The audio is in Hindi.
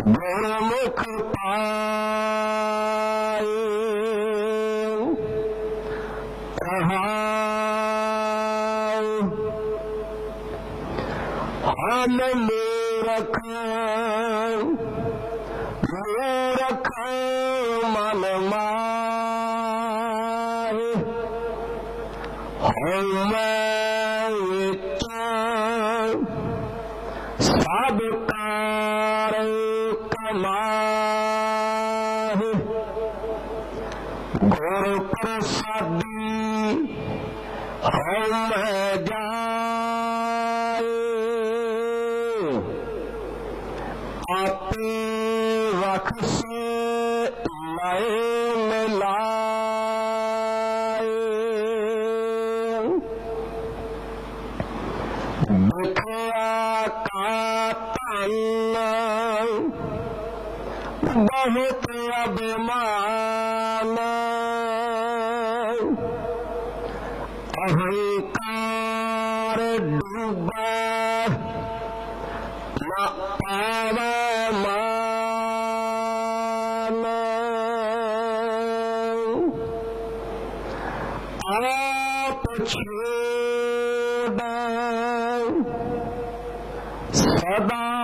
गुरमुख पाए रहाओ हम मूरख मन माहे हम सब कार कमाहे गुरु प्रसादी हम जाए आपे रख से लाए मिलाए दुखिया का बहुत अभिमान अहंकार डूबा न पावे मान आप छोड़ सदा